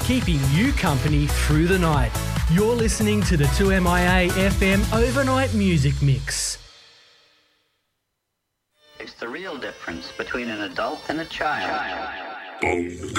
keeping you company through the night. You're listening to the 2MIA FM Overnight Music Mix. It's the real difference between an adult and a child.